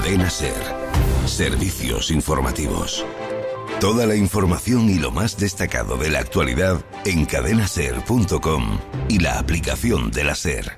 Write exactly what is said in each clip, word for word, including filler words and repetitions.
Cadena SER. Servicios informativos. Toda la información y lo más destacado de la actualidad en cadena ser punto com y la aplicación de la SER.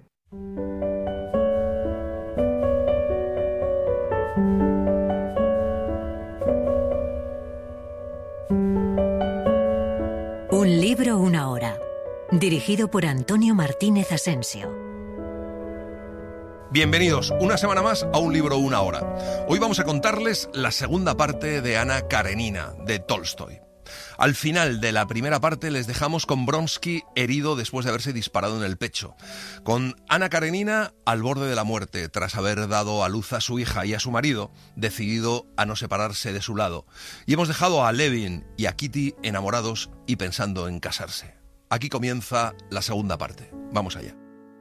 Un libro, una hora. Dirigido por Antonio Martínez Asensio. Bienvenidos una semana más a Un libro, una hora. Hoy vamos a contarles la segunda parte de Ana Karenina, de Tolstoy. Al final de la primera parte les dejamos con Vronsky herido después de haberse disparado en el pecho, con Ana Karenina al borde de la muerte tras haber dado a luz a su hija y a su marido, decidido a no separarse de su lado. Y hemos dejado a Levin y a Kitty enamorados y pensando en casarse. Aquí comienza la segunda parte. Vamos allá.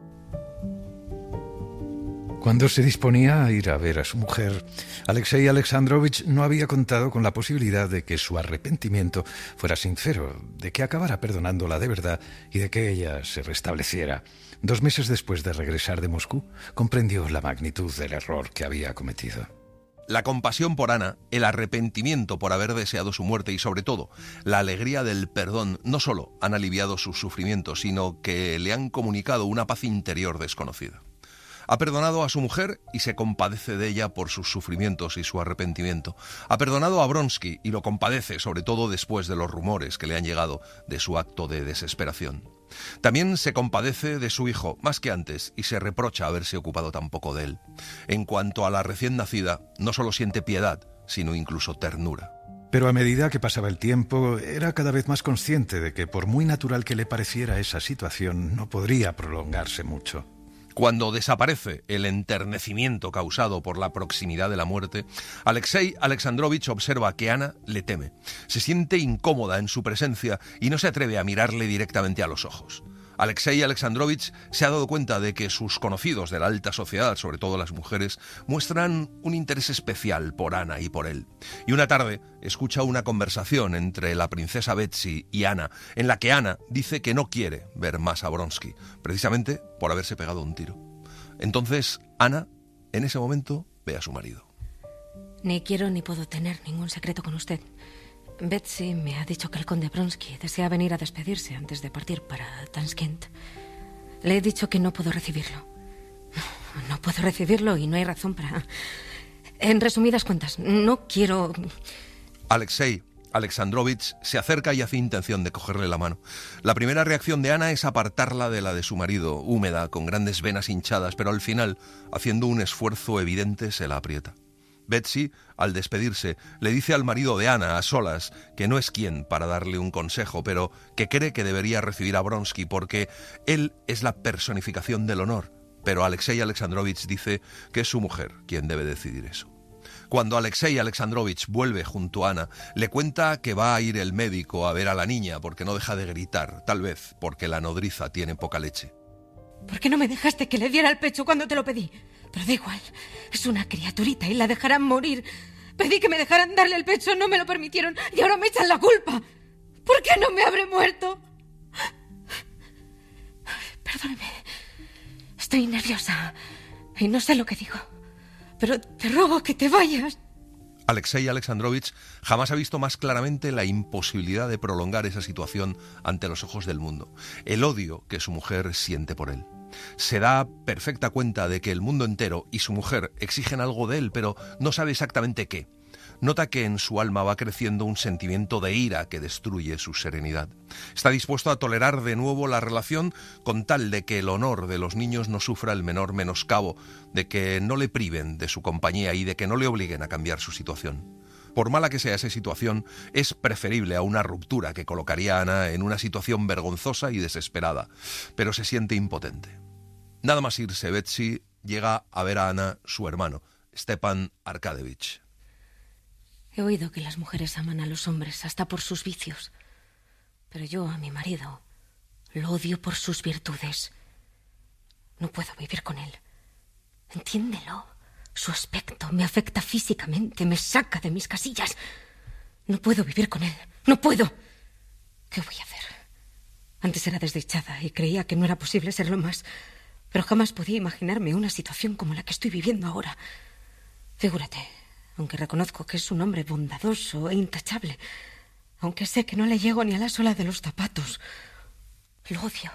Cuando se disponía a ir a ver a su mujer, Alexei Alexandrovich no había contado con la posibilidad de que su arrepentimiento fuera sincero, de que acabara perdonándola de verdad y de que ella se restableciera. Dos meses después de regresar de Moscú, comprendió la magnitud del error que había cometido. La compasión por Ana, el arrepentimiento por haber deseado su muerte y, sobre todo, la alegría del perdón no solo han aliviado sus sufrimientos, sino que le han comunicado una paz interior desconocida. Ha perdonado a su mujer y se compadece de ella por sus sufrimientos y su arrepentimiento. Ha perdonado a Vronsky y lo compadece, sobre todo después de los rumores que le han llegado de su acto de desesperación. También se compadece de su hijo, más que antes, y se reprocha haberse ocupado tan poco de él. En cuanto a la recién nacida, no solo siente piedad, sino incluso ternura. Pero a medida que pasaba el tiempo, era cada vez más consciente de que, por muy natural que le pareciera esa situación, no podría prolongarse mucho. Cuando desaparece el enternecimiento causado por la proximidad de la muerte, Alexei Alexandrovich observa que Ana le teme. Se siente incómoda en su presencia y no se atreve a mirarle directamente a los ojos. Alexei Alexandrovich se ha dado cuenta de que sus conocidos de la alta sociedad, sobre todo las mujeres, muestran un interés especial por Ana y por él. Y una tarde escucha una conversación entre la princesa Betsy y Ana, en la que Ana dice que no quiere ver más a Vronsky, precisamente por haberse pegado un tiro. Entonces Ana, en ese momento, ve a su marido. Ni quiero ni puedo tener ningún secreto con usted. Betsy me ha dicho que el conde Vronsky desea venir a despedirse antes de partir para Tashkent. Le he dicho que no puedo recibirlo. No puedo recibirlo y no hay razón para... En resumidas cuentas, no quiero... Alexei Alexandrovich se acerca y hace intención de cogerle la mano. La primera reacción de Ana es apartarla de la de su marido, húmeda, con grandes venas hinchadas, pero al final, haciendo un esfuerzo evidente, se la aprieta. Betsy, al despedirse, le dice al marido de Ana, a solas, que no es quien para darle un consejo, pero que cree que debería recibir a Vronsky porque él es la personificación del honor. Pero Alexei Alexandrovich dice que es su mujer quien debe decidir eso. Cuando Alexei Alexandrovich vuelve junto a Ana, le cuenta que va a ir el médico a ver a la niña porque no deja de gritar, tal vez porque la nodriza tiene poca leche. ¿Por qué no me dejaste que le diera el pecho cuando te lo pedí? Pero da igual, es una criaturita y la dejarán morir. Pedí que me dejaran darle el pecho, no me lo permitieron y ahora me echan la culpa. ¿Por qué no me habré muerto? Perdóname, estoy nerviosa y no sé lo que digo, pero te ruego que te vayas. Alexei Alexandrovich jamás ha visto más claramente la imposibilidad de prolongar esa situación ante los ojos del mundo, el odio que su mujer siente por él. Se da perfecta cuenta de que el mundo entero y su mujer exigen algo de él, pero no sabe exactamente qué. Nota que en su alma va creciendo un sentimiento de ira que destruye su serenidad. Está dispuesto a tolerar de nuevo la relación con tal de que el honor de los niños no sufra el menor menoscabo, de que no le priven de su compañía y de que no le obliguen a cambiar su situación. Por mala que sea esa situación, es preferible a una ruptura que colocaría a Ana en una situación vergonzosa y desesperada, pero se siente impotente. Nada más irse, Betsy llega a ver a Ana su hermano, Stepan Arkadevich. He oído que las mujeres aman a los hombres hasta por sus vicios, pero yo a mi marido lo odio por sus virtudes. No puedo vivir con él. Entiéndelo. Su aspecto me afecta físicamente, me saca de mis casillas. No puedo vivir con él, no puedo. ¿Qué voy a hacer? Antes era desdichada y creía que no era posible serlo más, pero jamás podía imaginarme una situación como la que estoy viviendo ahora. Figúrate, aunque reconozco que es un hombre bondadoso e intachable, aunque sé que no le llego ni a la suela de los zapatos, lo odio,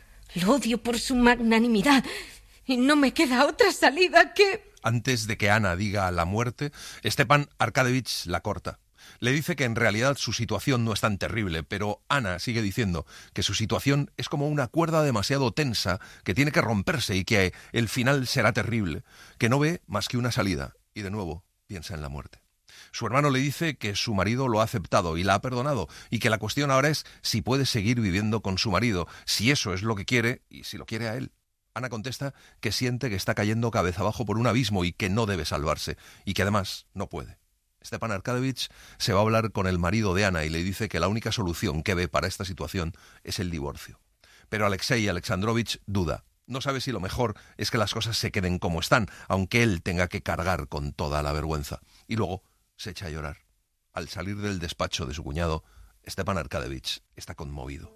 lo odio por su magnanimidad y no me queda otra salida que... Antes de que Ana diga la muerte, Stepan Arkadyevich la corta. Le dice que en realidad su situación no es tan terrible, pero Ana sigue diciendo que su situación es como una cuerda demasiado tensa que tiene que romperse y que el final será terrible, que no ve más que una salida y de nuevo piensa en la muerte. Su hermano le dice que su marido lo ha aceptado y la ha perdonado y que la cuestión ahora es si puede seguir viviendo con su marido, si eso es lo que quiere y si lo quiere a él. Ana contesta que siente que está cayendo cabeza abajo por un abismo y que no debe salvarse y que además no puede. Stepan Arkadyevich se va a hablar con el marido de Ana y le dice que la única solución que ve para esta situación es el divorcio. Pero Alexei Alexandrovich duda. No sabe si lo mejor es que las cosas se queden como están, aunque él tenga que cargar con toda la vergüenza. Y luego se echa a llorar. Al salir del despacho de su cuñado, Stepan Arkadyevich está conmovido.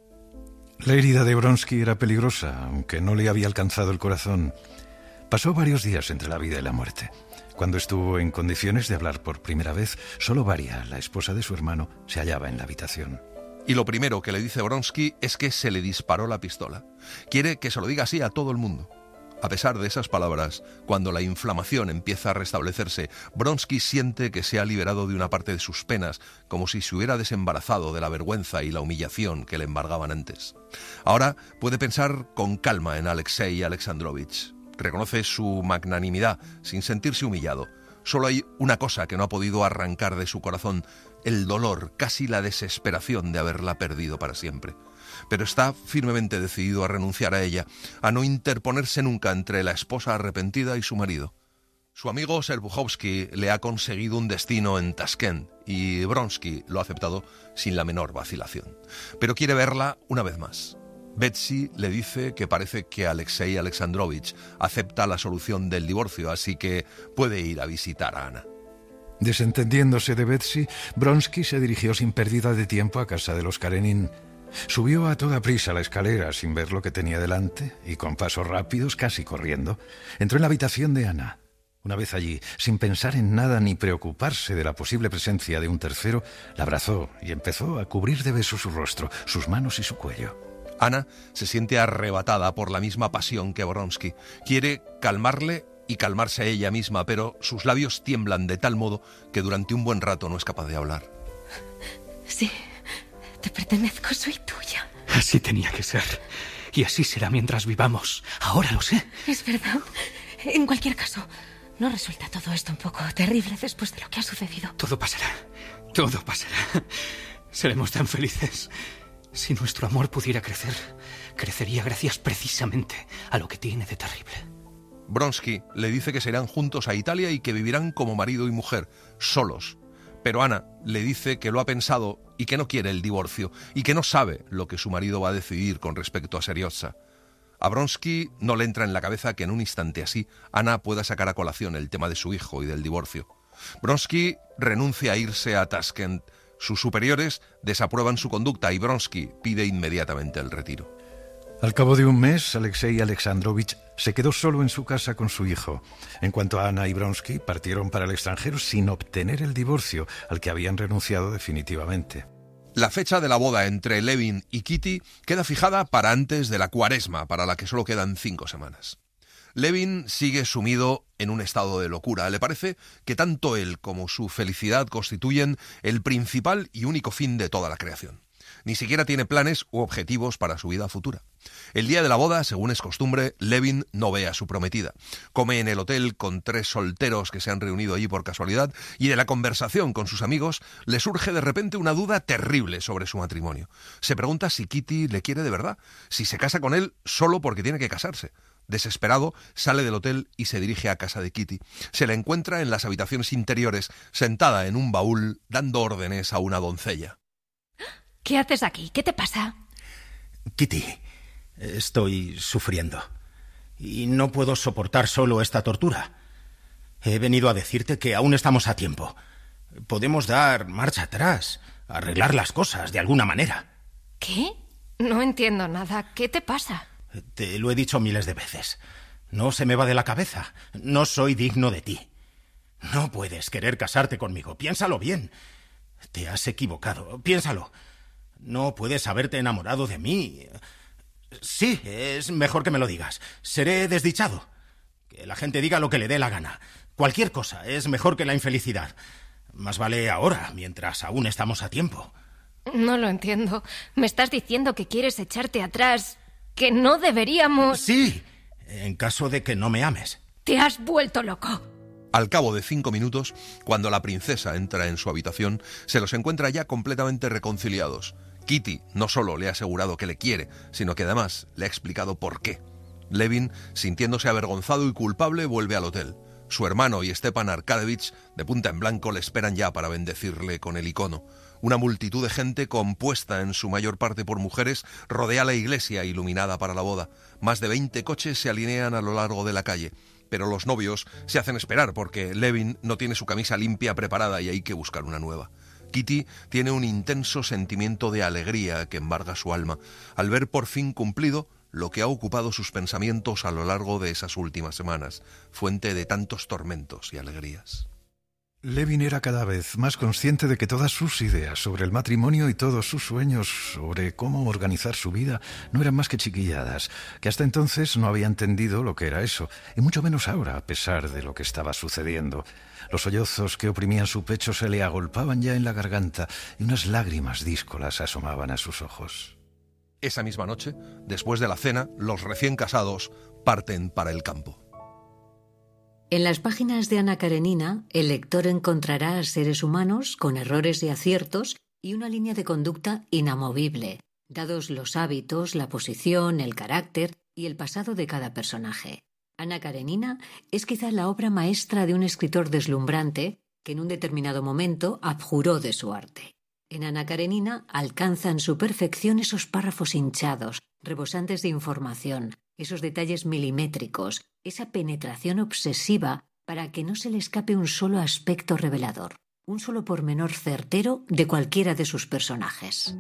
La herida de Vronsky era peligrosa, aunque no le había alcanzado el corazón. Pasó varios días entre la vida y la muerte. Cuando estuvo en condiciones de hablar por primera vez, solo Varia, la esposa de su hermano, se hallaba en la habitación. Y lo primero que le dice Vronsky es que se le disparó la pistola. Quiere que se lo diga así a todo el mundo. A pesar de esas palabras, cuando la inflamación empieza a restablecerse, Vronsky siente que se ha liberado de una parte de sus penas, como si se hubiera desembarazado de la vergüenza y la humillación que le embargaban antes. Ahora puede pensar con calma en Alexei Alexandrovich. Reconoce su magnanimidad sin sentirse humillado. Solo hay una cosa que no ha podido arrancar de su corazón: el dolor, casi la desesperación de haberla perdido para siempre. Pero está firmemente decidido a renunciar a ella, a no interponerse nunca entre la esposa arrepentida y su marido. Su amigo Serpuhovsky le ha conseguido un destino en Tashkent y Vronsky lo ha aceptado sin la menor vacilación. Pero quiere verla una vez más. Betsy le dice que parece que Alexei Alexandrovich acepta la solución del divorcio, así que puede ir a visitar a Ana. Desentendiéndose de Betsy, Vronsky se dirigió sin pérdida de tiempo a casa de los Karenin. Subió a toda prisa la escalera sin ver lo que tenía delante y con pasos rápidos, casi corriendo, entró en la habitación de Ana. Una vez allí, sin pensar en nada ni preocuparse de la posible presencia de un tercero, la abrazó y empezó a cubrir de besos su rostro, sus manos y su cuello. Ana se siente arrebatada por la misma pasión que Vronsky. Quiere calmarle y calmarse a ella misma, pero sus labios tiemblan de tal modo que durante un buen rato no es capaz de hablar. Sí, te pertenezco, soy tuya. Así tenía que ser. Y así será mientras vivamos. Ahora lo sé. Es verdad. En cualquier caso, ¿no resulta todo esto un poco terrible después de lo que ha sucedido? Todo pasará. Todo pasará. Seremos tan felices. Si nuestro amor pudiera crecer, crecería gracias precisamente a lo que tiene de terrible. Vronsky le dice que se irán juntos a Italia y que vivirán como marido y mujer, solos. Pero Ana le dice que lo ha pensado y que no quiere el divorcio y que no sabe lo que su marido va a decidir con respecto a Seriozza. A Vronsky no le entra en la cabeza que en un instante así Ana pueda sacar a colación el tema de su hijo y del divorcio. Vronsky renuncia a irse a Tashkent. Sus superiores desaprueban su conducta y Vronsky pide inmediatamente el retiro. Al cabo de un mes, Alexei Alexandrovich se quedó solo en su casa con su hijo. En cuanto a Ana y Vronsky, partieron para el extranjero sin obtener el divorcio, al que habían renunciado definitivamente. La fecha de la boda entre Levin y Kitty queda fijada para antes de la Cuaresma, para la que solo quedan cinco semanas. Levin sigue sumido en un estado de locura. Le parece que tanto él como su felicidad constituyen el principal y único fin de toda la creación. Ni siquiera tiene planes u objetivos para su vida futura. El día de la boda, según es costumbre, Levin no ve a su prometida. Come en el hotel con tres solteros que se han reunido allí por casualidad y de la conversación con sus amigos le surge de repente una duda terrible sobre su matrimonio. Se pregunta si Kitty le quiere de verdad, si se casa con él solo porque tiene que casarse. Desesperado, sale del hotel y se dirige a casa de Kitty. Se la encuentra en las habitaciones interiores, sentada en un baúl, dando órdenes a una doncella. ¿Qué haces aquí? ¿Qué te pasa? Kitty, estoy sufriendo. Y no puedo soportar solo esta tortura. He venido a decirte que aún estamos a tiempo. Podemos dar marcha atrás, arreglar las cosas de alguna manera. ¿Qué? No entiendo nada. ¿Qué te pasa? Te lo he dicho miles de veces. No se me va de la cabeza. No soy digno de ti. No puedes querer casarte conmigo. Piénsalo bien. Te has equivocado. Piénsalo. No puedes haberte enamorado de mí. Sí, es mejor que me lo digas. Seré desdichado. Que la gente diga lo que le dé la gana. Cualquier cosa es mejor que la infelicidad. Más vale ahora, mientras aún estamos a tiempo. No lo entiendo. ¿Me estás diciendo que quieres echarte atrás? ¿Que no deberíamos...? Sí, en caso de que no me ames. Te has vuelto loco. Al cabo de cinco minutos, cuando la princesa entra en su habitación, se los encuentra ya completamente reconciliados. Kitty no solo le ha asegurado que le quiere, sino que además le ha explicado por qué. Levin, sintiéndose avergonzado y culpable, vuelve al hotel. Su hermano y Stepan Arkadevich, de punta en blanco, le esperan ya para bendecirle con el icono. Una multitud de gente, compuesta en su mayor parte por mujeres, rodea la iglesia iluminada para la boda. Más de veinte coches se alinean a lo largo de la calle. Pero los novios se hacen esperar porque Levin no tiene su camisa limpia preparada y hay que buscar una nueva. Kitty tiene un intenso sentimiento de alegría que embarga su alma al ver por fin cumplido lo que ha ocupado sus pensamientos a lo largo de esas últimas semanas, fuente de tantos tormentos y alegrías. Levin era cada vez más consciente de que todas sus ideas sobre el matrimonio y todos sus sueños sobre cómo organizar su vida no eran más que chiquilladas, que hasta entonces no había entendido lo que era eso, y mucho menos ahora, a pesar de lo que estaba sucediendo. Los sollozos que oprimían su pecho se le agolpaban ya en la garganta y unas lágrimas díscolas asomaban a sus ojos. Esa misma noche, después de la cena, los recién casados parten para el campo. En las páginas de Ana Karenina, el lector encontrará a seres humanos con errores y aciertos y una línea de conducta inamovible, dados los hábitos, la posición, el carácter y el pasado de cada personaje. Ana Karenina es quizá la obra maestra de un escritor deslumbrante que en un determinado momento abjuró de su arte. En Ana Karenina alcanzan su perfección esos párrafos hinchados, rebosantes de información, esos detalles milimétricos, esa penetración obsesiva para que no se le escape un solo aspecto revelador, un solo pormenor certero de cualquiera de sus personajes.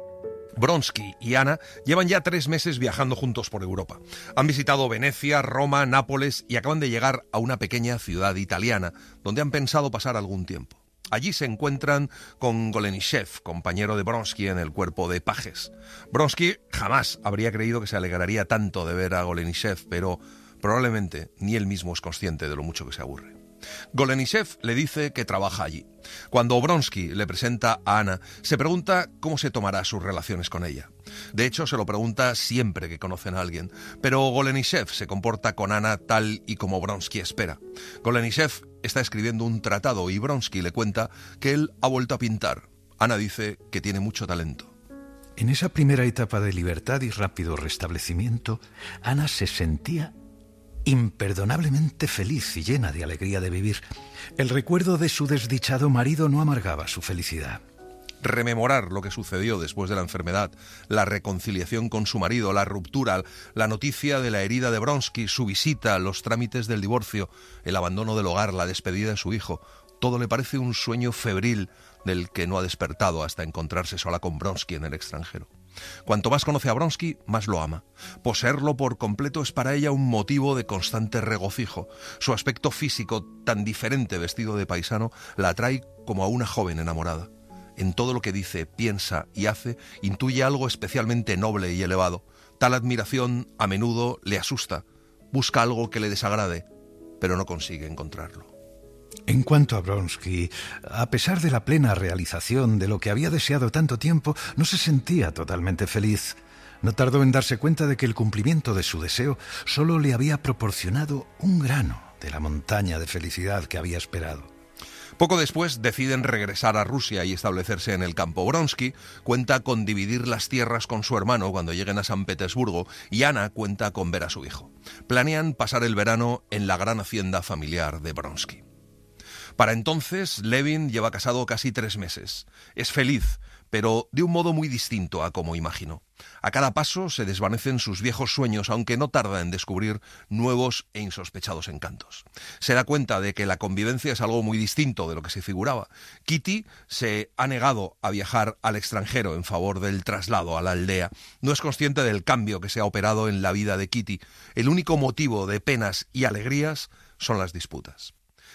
Bronsky y Ana llevan ya tres meses viajando juntos por Europa. Han visitado Venecia, Roma, Nápoles y acaban de llegar a una pequeña ciudad italiana donde han pensado pasar algún tiempo. Allí se encuentran con Golenishev, compañero de Bronsky en el cuerpo de pajes. Bronsky jamás habría creído que se alegraría tanto de ver a Golenishev, pero probablemente ni él mismo es consciente de lo mucho que se aburre. Golenishev le dice que trabaja allí. Cuando Bronsky le presenta a Ana, se pregunta cómo se tomará sus relaciones con ella. De hecho, se lo pregunta siempre que conocen a alguien, pero Golenishev se comporta con Ana tal y como Bronsky espera. Golenishev está escribiendo un tratado y Bronsky le cuenta que él ha vuelto a pintar. Ana dice que tiene mucho talento. En esa primera etapa de libertad y rápido restablecimiento, Ana se sentía imperdonablemente feliz y llena de alegría de vivir. El recuerdo de su desdichado marido no amargaba su felicidad. Rememorar lo que sucedió después de la enfermedad, la reconciliación con su marido, la ruptura, la noticia de la herida de Bronsky, su visita, los trámites del divorcio, el abandono del hogar, la despedida de su hijo, todo le parece un sueño febril del que no ha despertado hasta encontrarse sola con Bronsky en el extranjero. Cuanto más conoce a Bronsky, más lo ama. Poseerlo por completo es para ella un motivo de constante regocijo. Su aspecto físico, tan diferente vestido de paisano, la atrae como a una joven enamorada. En todo lo que dice, piensa y hace, intuye algo especialmente noble y elevado. Tal admiración a menudo le asusta. Busca algo que le desagrade, pero no consigue encontrarlo. En cuanto a Bronsky, a pesar de la plena realización de lo que había deseado tanto tiempo, no se sentía totalmente feliz. No tardó en darse cuenta de que el cumplimiento de su deseo solo le había proporcionado un grano de la montaña de felicidad que había esperado. Poco después deciden regresar a Rusia y establecerse en el campo. Bronsky cuenta con dividir las tierras con su hermano cuando lleguen a San Petersburgo y Ana cuenta con ver a su hijo. Planean pasar el verano en la gran hacienda familiar de Bronsky. Para entonces, Levin lleva casado casi tres meses. Es feliz, pero de un modo muy distinto a como imaginó. A cada paso se desvanecen sus viejos sueños, aunque no tarda en descubrir nuevos e insospechados encantos. Se da cuenta de que la convivencia es algo muy distinto de lo que se figuraba. Kitty se ha negado a viajar al extranjero en favor del traslado a la aldea. No es consciente del cambio que se ha operado en la vida de Kitty. El único motivo de penas y alegrías son las disputas.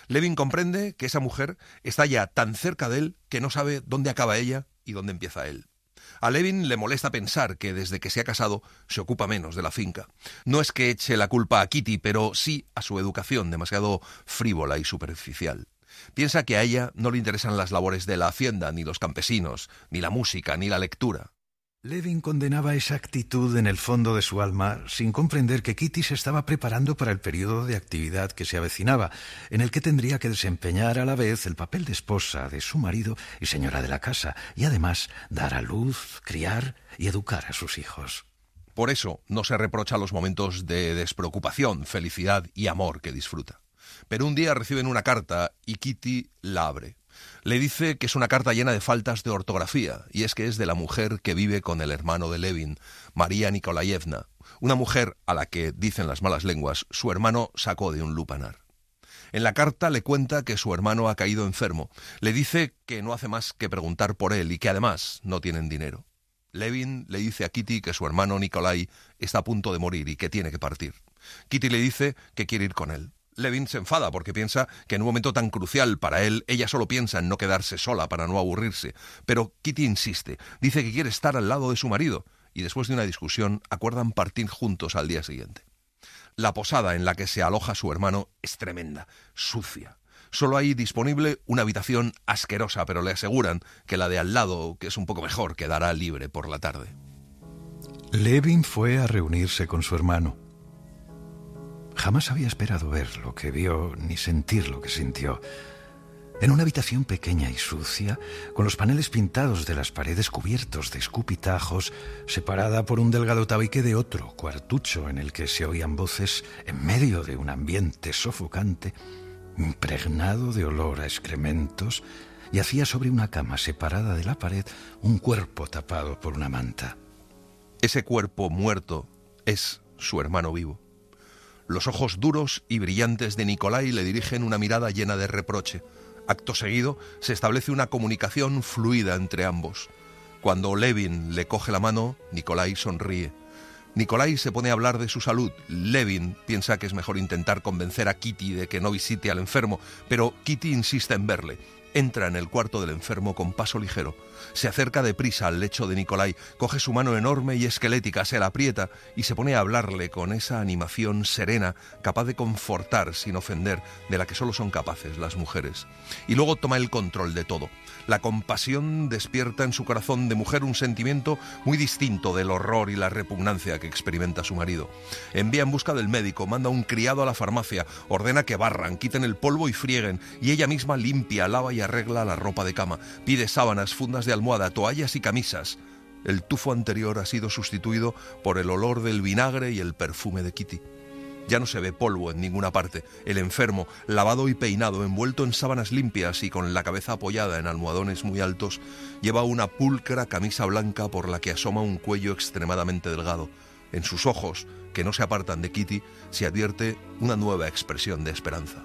Levin comprende que esa mujer está ya tan cerca de él que no sabe dónde acaba ella y dónde empieza él. A Levin le molesta pensar que desde que se ha casado se ocupa menos de la finca. No es que eche la culpa a Kitty, pero sí a su educación demasiado frívola y superficial. Piensa que a ella no le interesan las labores de la hacienda, ni los campesinos, ni la música, ni la lectura. Levin condenaba esa actitud en el fondo de su alma, sin comprender que Kitty se estaba preparando para el periodo de actividad que se avecinaba, en el que tendría que desempeñar a la vez el papel de esposa de su marido y señora de la casa, y además dar a luz, criar y educar a sus hijos. Por eso no se reprocha los momentos de despreocupación, felicidad y amor que disfruta. Pero un día reciben una carta y Kitty la abre. Le dice que es una carta llena de faltas de ortografía, y es que es de la mujer que vive con el hermano de Levin, María Nikolayevna, una mujer a la que, dicen las malas lenguas, su hermano sacó de un lupanar. En la carta le cuenta que su hermano ha caído enfermo, le dice que no hace más que preguntar por él y que además no tienen dinero. Levin le dice a Kitty que su hermano Nikolai está a punto de morir y que tiene que partir. Kitty le dice que quiere ir con él. Levin se enfada porque piensa que en un momento tan crucial para él, ella solo piensa en no quedarse sola para no aburrirse. Pero Kitty insiste, dice que quiere estar al lado de su marido, y después de una discusión acuerdan partir juntos al día siguiente. La posada en la que se aloja su hermano es tremenda, sucia. Solo hay disponible una habitación asquerosa, pero le aseguran que la de al lado, que es un poco mejor, quedará libre por la tarde. Levin fue a reunirse con su hermano. Jamás había esperado ver lo que vio ni sentir lo que sintió. En una habitación pequeña y sucia, con los paneles pintados de las paredes cubiertos de escupitajos, separada por un delgado tabique de otro cuartucho en el que se oían voces en medio de un ambiente sofocante, impregnado de olor a excrementos, yacía sobre una cama separada de la pared un cuerpo tapado por una manta. Ese cuerpo muerto es su hermano vivo. Los ojos duros y brillantes de Nikolai le dirigen una mirada llena de reproche. Acto seguido, se establece una comunicación fluida entre ambos. Cuando Levin le coge la mano, Nikolai sonríe. Nikolai se pone a hablar de su salud. Levin piensa que es mejor intentar convencer a Kitty de que no visite al enfermo, pero Kitty insiste en verle. Entra en el cuarto del enfermo con paso ligero. Se acerca deprisa al lecho de Nikolai, coge su mano enorme y esquelética, se la aprieta y se pone a hablarle con esa animación serena, capaz de confortar sin ofender, de la que solo son capaces las mujeres. Y luego toma el control de todo. La compasión despierta en su corazón de mujer un sentimiento muy distinto del horror y la repugnancia que experimenta su marido. Envía en busca del médico, manda un criado a la farmacia, ordena que barran, quiten el polvo y frieguen, y ella misma limpia, lava y arregla la ropa de cama, pide sábanas, fundas de almohada, toallas y camisas. El tufo anterior ha sido sustituido por el olor del vinagre y el perfume de Kitty. Ya no se ve polvo en ninguna parte. El enfermo, lavado y peinado, envuelto en sábanas limpias y con la cabeza apoyada en almohadones muy altos, lleva una pulcra camisa blanca por la que asoma un cuello extremadamente delgado. En sus ojos, que no se apartan de Kitty, se advierte una nueva expresión de esperanza.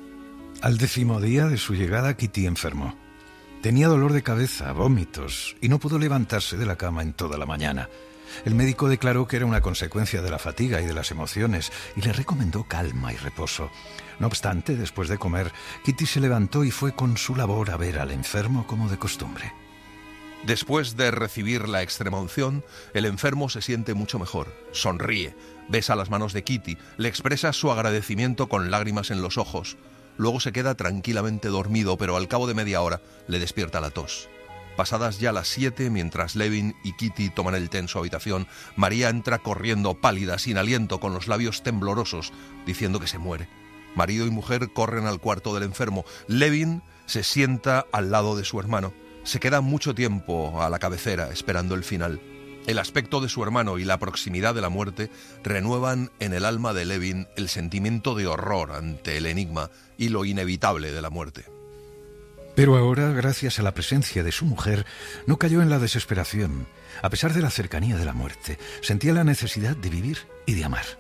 Al décimo día de su llegada, Kitty enfermó. Tenía dolor de cabeza, vómitos, y no pudo levantarse de la cama en toda la mañana. El médico declaró que era una consecuencia de la fatiga y de las emociones y le recomendó calma y reposo. No obstante, después de comer, Kitty se levantó y fue con su labor a ver al enfermo como de costumbre. Después de recibir la extremaunción, el enfermo se siente mucho mejor. Sonríe, besa las manos de Kitty, le expresa su agradecimiento con lágrimas en los ojos. Luego se queda tranquilamente dormido, pero al cabo de media hora le despierta la tos. Pasadas ya las siete, mientras Levin y Kitty toman el té en su habitación, María entra corriendo, pálida, sin aliento, con los labios temblorosos, diciendo que se muere. Marido y mujer corren al cuarto del enfermo. Levin se sienta al lado de su hermano. Se queda mucho tiempo a la cabecera, esperando el final. El aspecto de su hermano y la proximidad de la muerte renuevan en el alma de Levin el sentimiento de horror ante el enigma y lo inevitable de la muerte. Pero ahora, gracias a la presencia de su mujer, no cayó en la desesperación. A pesar de la cercanía de la muerte, sentía la necesidad de vivir y de amar.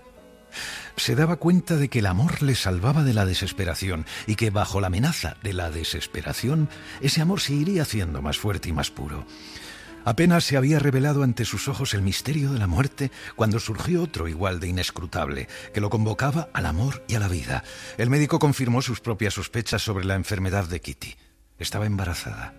Se daba cuenta de que el amor le salvaba de la desesperación y que bajo la amenaza de la desesperación, ese amor se iría haciendo más fuerte y más puro. Apenas se había revelado ante sus ojos el misterio de la muerte cuando surgió otro igual de inescrutable, que lo convocaba al amor y a la vida. El médico confirmó sus propias sospechas sobre la enfermedad de Kitty. Estaba embarazada.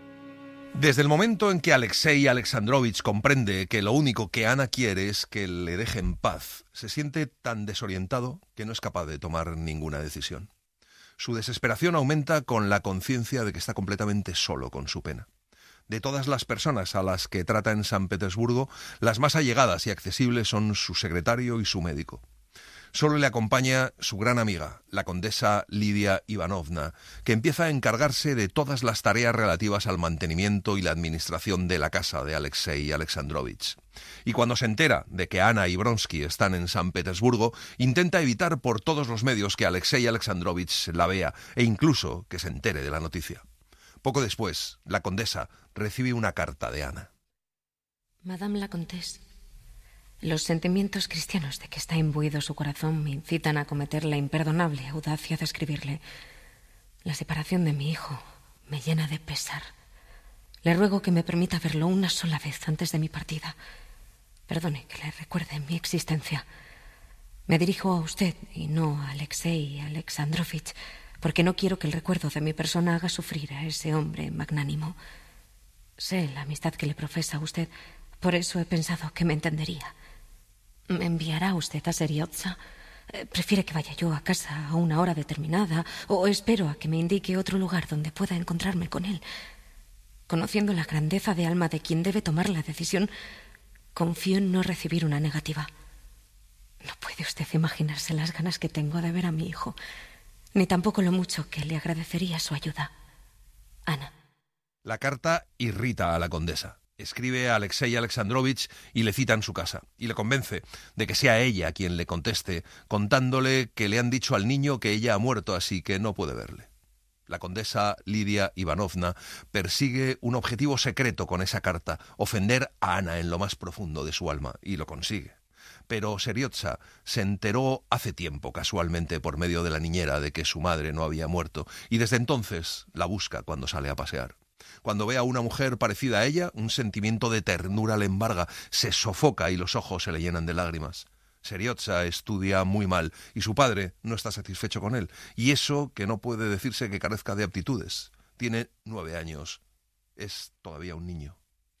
Desde el momento en que Alexei Alexandrovich comprende que lo único que Ana quiere es que le deje en paz, se siente tan desorientado que no es capaz de tomar ninguna decisión. Su desesperación aumenta con la conciencia de que está completamente solo con su pena. De todas las personas a las que trata en San Petersburgo, las más allegadas y accesibles son su secretario y su médico. Solo le acompaña su gran amiga, la condesa Lidia Ivanovna, que empieza a encargarse de todas las tareas relativas al mantenimiento y la administración de la casa de Alexei Alexandrovich. Y cuando se entera de que Ana y Vronsky están en San Petersburgo, intenta evitar por todos los medios que Alexei Alexandrovich la vea e incluso que se entere de la noticia. Poco después, la condesa recibe una carta de Ana. Madame la Comtesse, los sentimientos cristianos de que está imbuido su corazón me incitan a cometer la imperdonable audacia de escribirle. La separación de mi hijo me llena de pesar. Le ruego que me permita verlo una sola vez antes de mi partida. Perdone que le recuerde mi existencia. Me dirijo a usted y no a Alexei Alexandrovich, porque no quiero que el recuerdo de mi persona haga sufrir a ese hombre magnánimo. Sé la amistad que le profesa a usted, por eso he pensado que me entendería. ¿Me enviará usted a Seriotsa? ¿Prefiere que vaya yo a casa a una hora determinada o espero a que me indique otro lugar donde pueda encontrarme con él? Conociendo la grandeza de alma de quien debe tomar la decisión, confío en no recibir una negativa. No puede usted imaginarse las ganas que tengo de ver a mi hijo, ni tampoco lo mucho que le agradecería su ayuda. Ana. La carta irrita a la condesa. Escribe a Alexei Alexandrovich y le cita en su casa, y le convence de que sea ella quien le conteste, contándole que le han dicho al niño que ella ha muerto, así que no puede verle. La condesa Lidia Ivanovna persigue un objetivo secreto con esa carta, ofender a Ana en lo más profundo de su alma, y lo consigue. Pero Seriotsa se enteró hace tiempo, casualmente, por medio de la niñera, de que su madre no había muerto, y desde entonces la busca cuando sale a pasear. Cuando ve a una mujer parecida a ella, un sentimiento de ternura le embarga, se sofoca y los ojos se le llenan de lágrimas. Seriotsa estudia muy mal y su padre no está satisfecho con él, y eso que no puede decirse que carezca de aptitudes. Tiene nueve años. Es todavía un niño.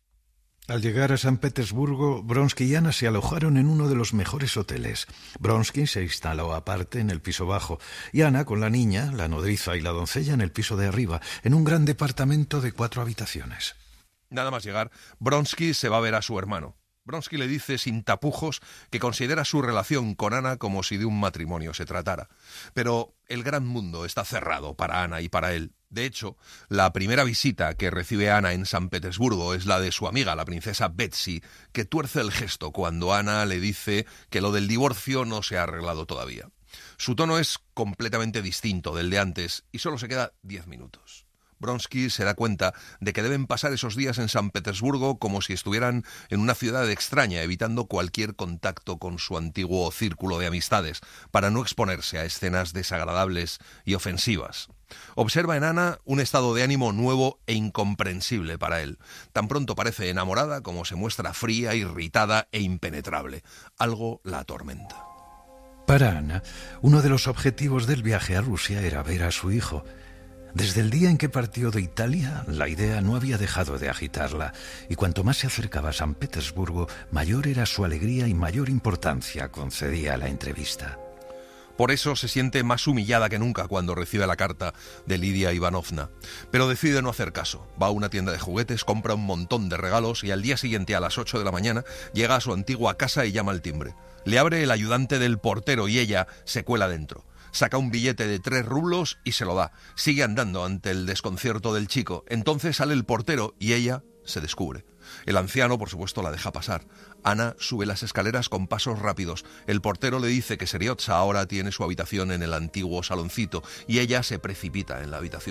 Al llegar a San Petersburgo, Vronsky y Ana se alojaron en uno de los mejores hoteles. Vronsky se instaló aparte en el piso bajo y Ana con la niña, la nodriza y la doncella en el piso de arriba, en un gran departamento de cuatro habitaciones. Nada más llegar, Vronsky se va a ver a su hermano. Vronsky le dice sin tapujos que considera su relación con Ana como si de un matrimonio se tratara. Pero el gran mundo está cerrado para Ana y para él. De hecho, la primera visita que recibe Ana en San Petersburgo es la de su amiga, la princesa Betsy, que tuerce el gesto cuando Ana le dice que lo del divorcio no se ha arreglado todavía. Su tono es completamente distinto del de antes y solo se queda diez minutos. Vronsky se da cuenta de que deben pasar esos días en San Petersburgo como si estuvieran en una ciudad extraña, evitando cualquier contacto con su antiguo círculo de amistades, para no exponerse a escenas desagradables y ofensivas. Observa en Ana un estado de ánimo nuevo e incomprensible para él. Tan pronto parece enamorada como se muestra fría, irritada e impenetrable. Algo la atormenta. Para Ana, uno de los objetivos del viaje a Rusia era ver a su hijo. Desde el día en que partió de Italia, la idea no había dejado de agitarla, y cuanto más se acercaba a San Petersburgo, mayor era su alegría y mayor importancia concedía a la entrevista. Por eso se siente más humillada que nunca cuando recibe la carta de Lidia Ivanovna. Pero decide no hacer caso. Va a una tienda de juguetes, compra un montón de regalos y al día siguiente a las ocho de la mañana llega a su antigua casa y llama al timbre. Le abre el ayudante del portero y ella se cuela dentro. Saca un billete de tres rublos y se lo da. Sigue andando ante el desconcierto del chico. Entonces sale el portero y ella se descubre. El anciano, por supuesto, la deja pasar. Ana sube las escaleras con pasos rápidos. El portero le dice que Seriotsa ahora tiene su habitación en el antiguo saloncito y ella se precipita en la habitación.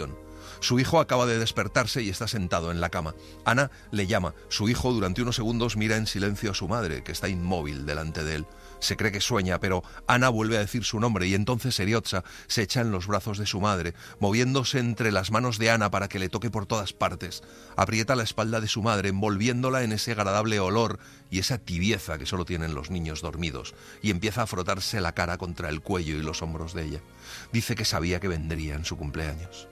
Su hijo acaba de despertarse y está sentado en la cama. Ana le llama. Su hijo durante unos segundos mira en silencio a su madre, que está inmóvil delante de él. Se cree que sueña, pero Ana vuelve a decir su nombre y entonces Seriozha se echa en los brazos de su madre, moviéndose entre las manos de Ana para que le toque por todas partes. Aprieta la espalda de su madre, envolviéndola en ese agradable olor y esa tibieza que solo tienen los niños dormidos, y empieza a frotarse la cara contra el cuello y los hombros de ella. Dice que sabía que vendría en su cumpleaños.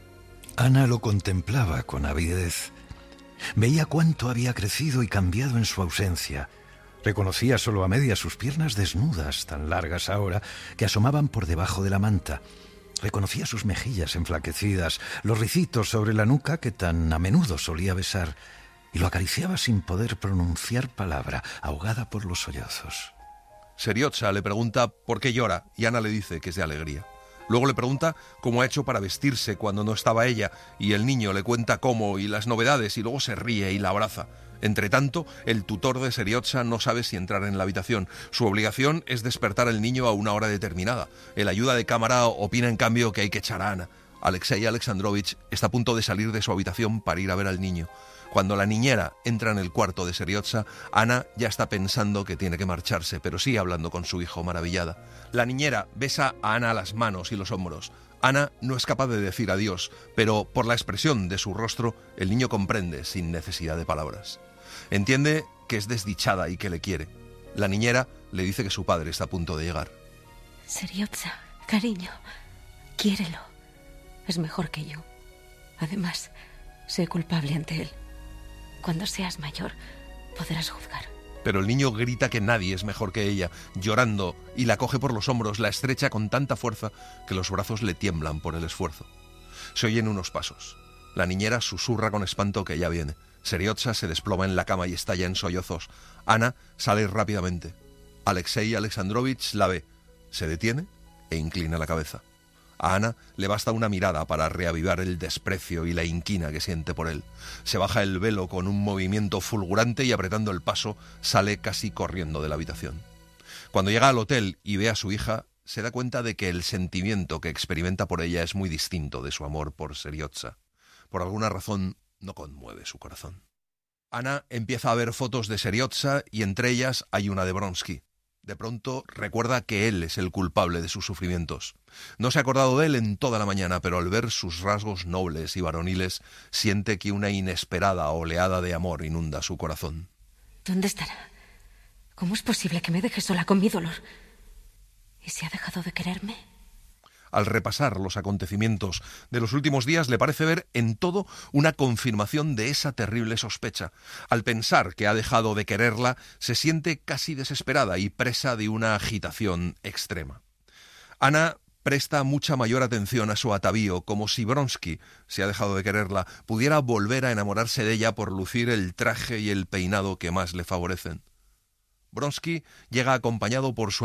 Ana lo contemplaba con avidez. Veía cuánto había crecido y cambiado en su ausencia. Reconocía solo a medias sus piernas desnudas, tan largas ahora, que asomaban por debajo de la manta. Reconocía sus mejillas enflaquecidas, los ricitos sobre la nuca que tan a menudo solía besar, y lo acariciaba sin poder pronunciar palabra, ahogada por los sollozos. Seriozha le pregunta por qué llora y Ana le dice que es de alegría. Luego le pregunta cómo ha hecho para vestirse cuando no estaba ella, y el niño le cuenta cómo y las novedades, y luego se ríe y la abraza. Entre tanto, el tutor de Seriozha no sabe si entrar en la habitación. Su obligación es despertar al niño a una hora determinada. El ayuda de cámara opina en cambio que hay que echar a Ana. Alexei Alexandrovich está a punto de salir de su habitación para ir a ver al niño. Cuando la niñera entra en el cuarto de Seriozha, Ana ya está pensando que tiene que marcharse, pero sigue hablando con su hijo maravillada. La niñera besa a Ana las manos y los hombros. Ana no es capaz de decir adiós, pero por la expresión de su rostro, el niño comprende sin necesidad de palabras. Entiende que es desdichada y que le quiere. La niñera le dice que su padre está a punto de llegar. Seriozha, cariño, quiérelo. Es mejor que yo. Además, soy culpable ante él. Cuando seas mayor, podrás juzgar. Pero el niño grita que nadie es mejor que ella, llorando, y la coge por los hombros, la estrecha con tanta fuerza que los brazos le tiemblan por el esfuerzo. Se oyen unos pasos. La niñera susurra con espanto que ya viene. Seriozha se desploma en la cama y estalla en sollozos. Ana sale rápidamente. Alexei Alexandrovich la ve, se detiene e inclina la cabeza. A Ana le basta una mirada para reavivar el desprecio y la inquina que siente por él. Se baja el velo con un movimiento fulgurante y apretando el paso sale casi corriendo de la habitación. Cuando llega al hotel y ve a su hija, se da cuenta de que el sentimiento que experimenta por ella es muy distinto de su amor por Seriozha. Por alguna razón no conmueve su corazón. Ana empieza a ver fotos de Seriozha y entre ellas hay una de Vronsky. De pronto recuerda que él es el culpable de sus sufrimientos. No se ha acordado de él en toda la mañana, pero al ver sus rasgos nobles y varoniles, siente que una inesperada oleada de amor inunda su corazón. ¿Dónde estará? ¿Cómo es posible que me deje sola con mi dolor? ¿Y si ha dejado de quererme? Al repasar los acontecimientos de los últimos días, le parece ver en todo una confirmación de esa terrible sospecha. Al pensar que ha dejado de quererla, se siente casi desesperada y presa de una agitación extrema. Ana presta mucha mayor atención a su atavío, como si Vronsky, si ha dejado de quererla, pudiera volver a enamorarse de ella por lucir el traje y el peinado que más le favorecen. Vronsky llega acompañado por su